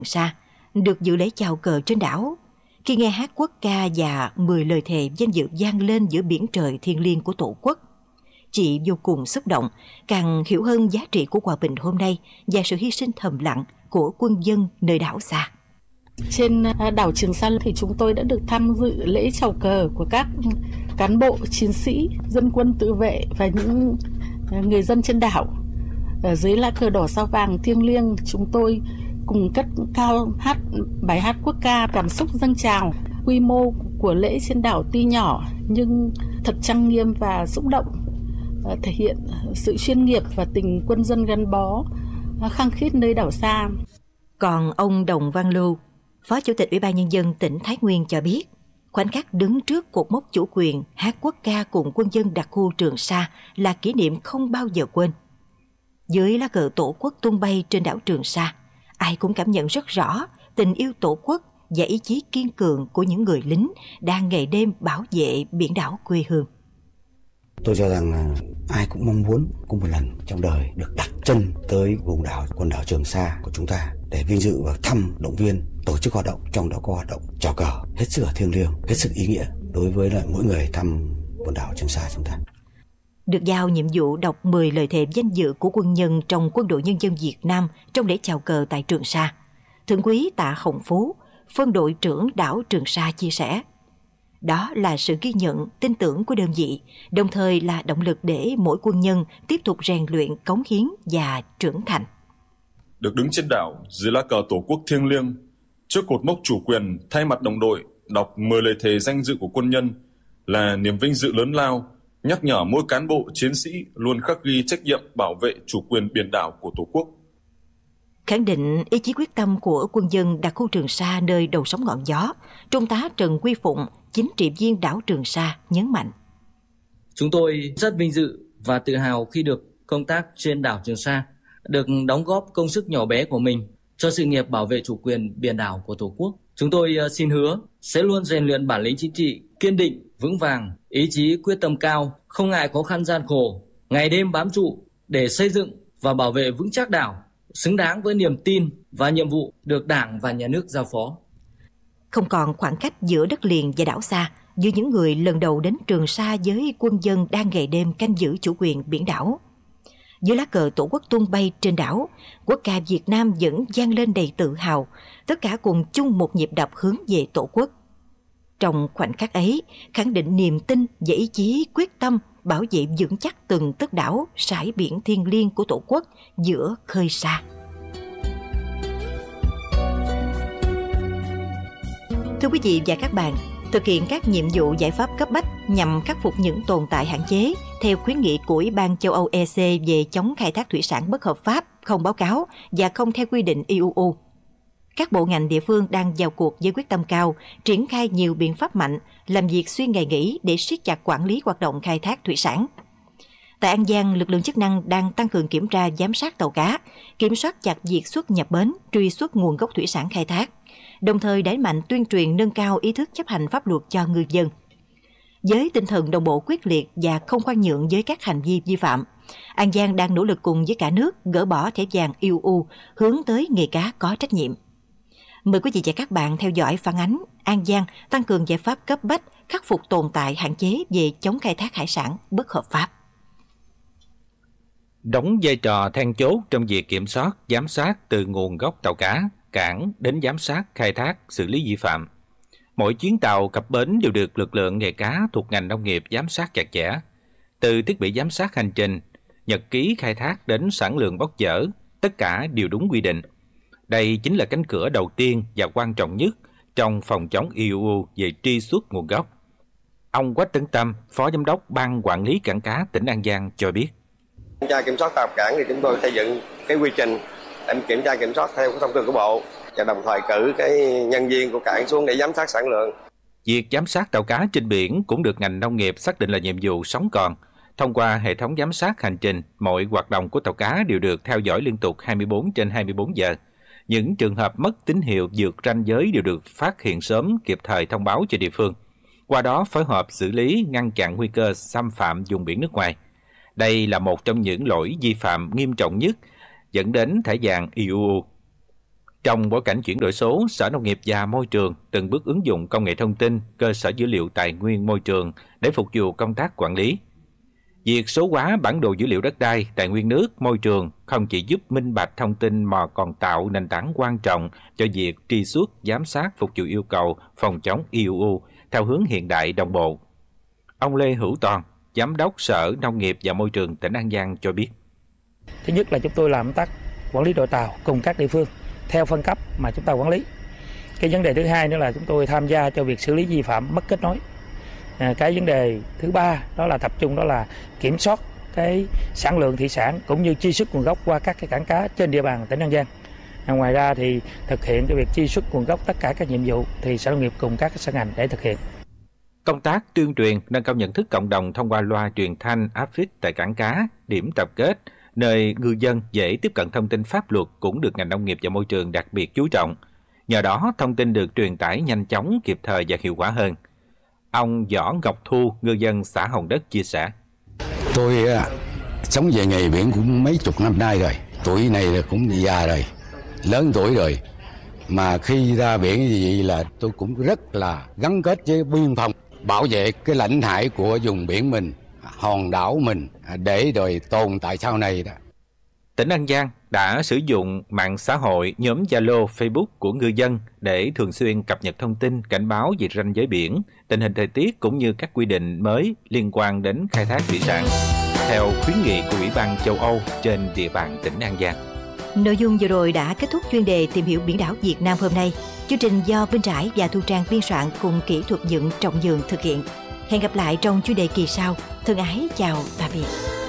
Sa được dự lễ chào cờ trên đảo. Khi nghe hát quốc ca và 10 lời thề danh dự vang lên giữa biển trời thiêng liêng của Tổ quốc, chị vô cùng xúc động, càng hiểu hơn giá trị của hòa bình hôm nay và sự hy sinh thầm lặng của quân dân nơi đảo xa. Trên đảo Trường Sa thì chúng tôi đã được tham dự lễ chào cờ của các cán bộ, chiến sĩ, dân quân tự vệ và những người dân trên đảo. Ở dưới lá cờ đỏ sao vàng thiêng liêng, chúng tôi cùng cất cao hát bài hát quốc ca, cảm xúc dâng trào. Quy mô của lễ trên đảo tuy nhỏ nhưng thật trang nghiêm và xúc động, thể hiện sự chuyên nghiệp và tình quân dân gắn bó khăng khít nơi đảo xa. Còn ông Đồng Văn Lưu, Phó Chủ tịch Ủy ban Nhân dân tỉnh Thái Nguyên cho biết, khoảnh khắc đứng trước cột mốc chủ quyền, hát quốc ca cùng quân dân đặc khu Trường Sa là kỷ niệm không bao giờ quên. Dưới lá cờ Tổ quốc tung bay trên đảo Trường Sa, ai cũng cảm nhận rất rõ tình yêu Tổ quốc và ý chí kiên cường của những người lính đang ngày đêm bảo vệ biển đảo quê hương. Tôi cho rằng là ai cũng mong muốn có một lần trong đời được đặt chân tới vùng đảo, quần đảo Trường Sa của chúng ta để vinh dự và thăm, động viên, tổ chức hoạt động, trong đó có hoạt động chào cờ hết sức là thiêng liêng, hết sức ý nghĩa đối với lại mỗi người thăm quần đảo Trường Sa chúng ta. Được giao nhiệm vụ đọc 10 lời thề danh dự của quân nhân trong Quân đội Nhân dân Việt Nam trong lễ chào cờ tại Trường Sa, Thượng úy Tạ Hồng Phú, phân đội trưởng đảo Trường Sa chia sẻ, đó là sự ghi nhận, tin tưởng của đơn vị, đồng thời là động lực để mỗi quân nhân tiếp tục rèn luyện, cống hiến và trưởng thành. Được đứng trên đảo dưới lá cờ Tổ quốc thiêng liêng, trước cột mốc chủ quyền, thay mặt đồng đội đọc 10 lời thề danh dự của quân nhân là niềm vinh dự lớn lao, nhắc nhở mỗi cán bộ chiến sĩ luôn khắc ghi trách nhiệm bảo vệ chủ quyền biển đảo của Tổ quốc. Khẳng định ý chí quyết tâm của quân dân đặc khu Trường Sa nơi đầu sóng ngọn gió, Trung tá Trần Quy Phụng, chính trị viên đảo Trường Sa nhấn mạnh. Chúng tôi rất vinh dự và tự hào khi được công tác trên đảo Trường Sa, được đóng góp công sức nhỏ bé của mình cho sự nghiệp bảo vệ chủ quyền biển đảo của Tổ quốc. Chúng tôi xin hứa sẽ luôn rèn luyện bản lĩnh chính trị, kiên định, vững vàng, ý chí quyết tâm cao, không ngại khó khăn gian khổ, ngày đêm bám trụ để xây dựng và bảo vệ vững chắc đảo, xứng đáng với niềm tin và nhiệm vụ được Đảng và Nhà nước giao phó. Không còn khoảng cách giữa đất liền và đảo xa, giữa những người lần đầu đến Trường Sa với quân dân đang ngày đêm canh giữ chủ quyền biển đảo. Dưới lá cờ Tổ quốc tung bay trên đảo, quốc ca Việt Nam vẫn vang lên đầy tự hào, tất cả cùng chung một nhịp đập hướng về Tổ quốc. Trong khoảnh khắc ấy, khẳng định niềm tin và ý chí quyết tâm bảo vệ vững chắc từng tấc đảo, sải biển thiêng liêng của Tổ quốc giữa khơi xa. Thưa quý vị và các bạn, thực hiện các nhiệm vụ giải pháp cấp bách nhằm khắc phục những tồn tại hạn chế theo khuyến nghị của Ủy ban châu Âu EC về chống khai thác thủy sản bất hợp pháp, không báo cáo và không theo quy định IUU. Các bộ ngành địa phương đang vào cuộc với quyết tâm cao, triển khai nhiều biện pháp mạnh, làm việc xuyên ngày nghỉ để siết chặt quản lý hoạt động khai thác thủy sản. Tại An Giang, lực lượng chức năng đang tăng cường kiểm tra giám sát tàu cá, kiểm soát chặt việc xuất nhập bến, truy xuất nguồn gốc thủy sản khai thác, đồng thời đẩy mạnh tuyên truyền nâng cao ý thức chấp hành pháp luật cho ngư dân. Với tinh thần đồng bộ quyết liệt và không khoan nhượng với các hành vi vi phạm, An Giang đang nỗ lực cùng với cả nước gỡ bỏ thẻ vàng IUU hướng tới nghề cá có trách nhiệm. Mời quý vị và các bạn theo dõi phản ánh An Giang tăng cường giải pháp cấp bách khắc phục tồn tại hạn chế về chống khai thác hải sản bất hợp pháp. Đóng vai trò then chốt trong việc kiểm soát, giám sát từ nguồn gốc tàu cá, cảng đến giám sát, khai thác, xử lý vi phạm. Mỗi chuyến tàu cập bến đều được lực lượng nghề cá thuộc ngành nông nghiệp giám sát chặt chẽ. Từ thiết bị giám sát hành trình, nhật ký khai thác đến sản lượng bốc dỡ, tất cả đều đúng quy định. Đây chính là cánh cửa đầu tiên và quan trọng nhất trong phòng chống IUU về truy xuất nguồn gốc. Ông Quách Tấn Tâm, Phó Giám đốc Ban Quản lý Cảng cá tỉnh An Giang cho biết. Kiểm tra kiểm soát tàu cảng thì chúng tôi xây dựng cái quy trình để kiểm tra kiểm soát theo cái thông tư của Bộ và đồng thời cử cái nhân viên của cảng xuống để giám sát sản lượng. Việc giám sát tàu cá trên biển cũng được ngành nông nghiệp xác định là nhiệm vụ sống còn. Thông qua hệ thống giám sát hành trình, mọi hoạt động của tàu cá đều được theo dõi liên tục 24/24 giờ. Những trường hợp mất tín hiệu vượt ranh giới đều được phát hiện sớm, kịp thời thông báo cho địa phương. Qua đó phối hợp xử lý, ngăn chặn nguy cơ xâm phạm vùng biển nước ngoài. Đây là một trong những lỗi vi phạm nghiêm trọng nhất dẫn đến thẻ vàng IUU. Trong bối cảnh chuyển đổi số, Sở Nông nghiệp và Môi trường từng bước ứng dụng công nghệ thông tin, cơ sở dữ liệu tài nguyên môi trường để phục vụ công tác quản lý. Việc số hóa bản đồ dữ liệu đất đai, tài nguyên nước, môi trường không chỉ giúp minh bạch thông tin mà còn tạo nền tảng quan trọng cho việc truy xuất, giám sát phục vụ yêu cầu phòng chống IUU theo hướng hiện đại đồng bộ. Ông Lê Hữu Toàn, Giám đốc Sở Nông nghiệp và Môi trường tỉnh An Giang cho biết. Thứ nhất là chúng tôi làm công tác quản lý đội tàu cùng các địa phương theo phân cấp mà chúng ta quản lý. Cái vấn đề thứ hai nữa là chúng tôi tham gia cho việc xử lý vi phạm mất kết nối. Cái vấn đề thứ ba đó là tập trung đó là kiểm soát cái sản lượng thủy sản cũng như truy xuất nguồn gốc qua các cái cảng cá trên địa bàn tỉnh An Giang. Ngoài ra thì thực hiện cái việc truy xuất nguồn gốc tất cả các nhiệm vụ thì Sở Nông nghiệp cùng các sở ngành để thực hiện. Công tác tuyên truyền nâng cao nhận thức cộng đồng thông qua loa truyền thanh áp phích tại cảng cá, điểm tập kết, nơi ngư dân dễ tiếp cận thông tin pháp luật cũng được ngành nông nghiệp và môi trường đặc biệt chú trọng. Nhờ đó, thông tin được truyền tải nhanh chóng, kịp thời và hiệu quả hơn. Ông Võ Ngọc Thu, ngư dân xã Hòn Đất chia sẻ. Tôi sống về nghề biển cũng mấy chục năm nay rồi. Tuổi này cũng già rồi, lớn tuổi rồi. Mà khi ra biển như vậy là tôi cũng rất là gắn kết với biên phòng, bảo vệ cái lãnh hải của vùng biển mình, hòn đảo mình để rồi tồn tại sau này đó. Tỉnh An Giang đã sử dụng mạng xã hội, nhóm Zalo, Facebook của ngư dân để thường xuyên cập nhật thông tin, cảnh báo về ranh giới biển, tình hình thời tiết cũng như các quy định mới liên quan đến khai thác thủy sản, theo khuyến nghị của Ủy ban châu Âu trên địa bàn tỉnh An Giang. Nội dung vừa rồi đã kết thúc chuyên đề Tìm hiểu biển đảo Việt Nam hôm nay. Chương trình do Vinh Trãi và Thu Trang biên soạn cùng kỹ thuật dựng Trọng Dường thực hiện. Hẹn gặp lại trong chuyên đề kỳ sau. Thân ái chào tạm biệt.